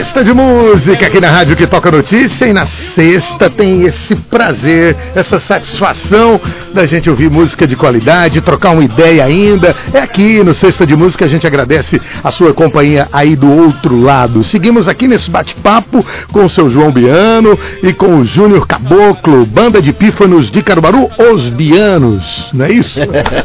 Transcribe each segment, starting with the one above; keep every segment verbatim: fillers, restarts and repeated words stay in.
Sexta de música aqui na Rádio que Toca Notícia, e na sexta tem esse prazer, essa satisfação da gente ouvir música de qualidade, trocar uma ideia ainda. É aqui no Sexta de Música, a gente agradece a sua companhia aí do outro lado. Seguimos aqui nesse bate-papo com o seu João Biano e com o Júnior Caboclo, banda de pífanos de Caruaru, Os Bianos, não é isso?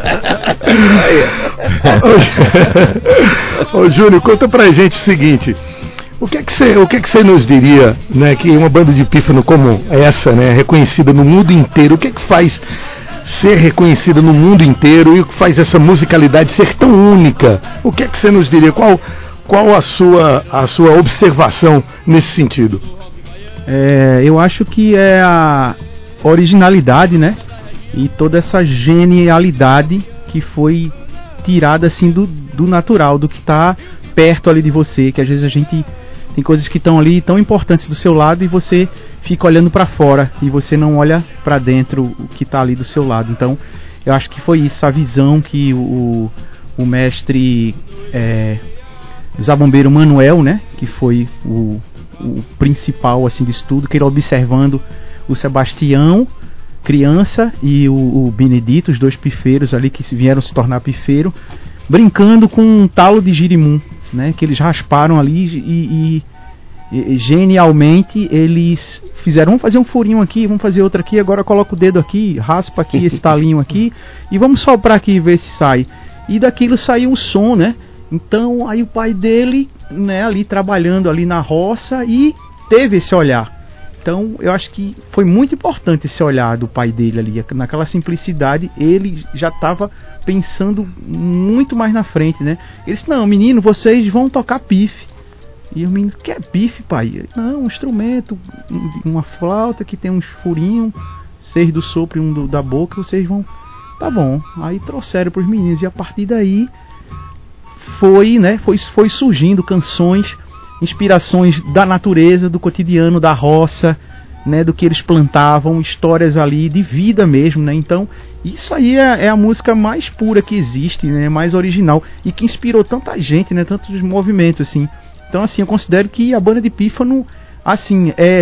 Ô Júnior, conta pra gente o seguinte: o que é que você, o que é que você nos diria, né, que uma banda de pífano como essa, né, reconhecida no mundo inteiro, o que é que faz ser reconhecida no mundo inteiro e o que faz essa musicalidade ser tão única? O que é que você nos diria? Qual, qual a sua, a sua observação nesse sentido? É, eu acho que é a originalidade, né, e toda essa genialidade que foi tirada assim do, do natural, do que está perto ali de você, que às vezes a gente tem coisas que estão ali tão importantes do seu lado e você fica olhando para fora e você não olha para dentro o que está ali do seu lado. Então eu acho que foi isso, a visão que o, o mestre é, zabumbeiro Manuel, né, que foi o, o principal assim disso tudo, que ele observando o Sebastião criança e o, o Benedito, os dois pifeiros ali que vieram se tornar pifeiro, brincando com um talo de girimum, né, que eles rasparam ali e, e, e genialmente eles fizeram, vamos fazer um furinho aqui, vamos fazer outro aqui, agora coloca o dedo aqui, raspa aqui esse talinho aqui e vamos soprar aqui e ver se sai. E daquilo saiu um som, né? Então aí o pai dele, né, ali trabalhando ali na roça, e teve esse olhar. Então eu acho que foi muito importante esse olhar do pai dele ali, naquela simplicidade. Ele já estava pensando muito mais na frente, né? Ele disse: não, menino, vocês vão tocar pife. E o menino: que é pife, pai? Não, um instrumento, uma flauta que tem uns furinhos, seis do sopro e um do, da boca, vocês vão... Tá bom. Aí trouxeram para os meninos, e a partir daí foi, né, foi, foi surgindo canções, inspirações da natureza, do cotidiano, da roça, né, do que eles plantavam, histórias ali de vida mesmo, né? Então isso aí é, é a música mais pura que existe, né, mais original, e que inspirou tanta gente, né, tantos movimentos assim. Então assim, eu considero que a banda de pífano, assim, é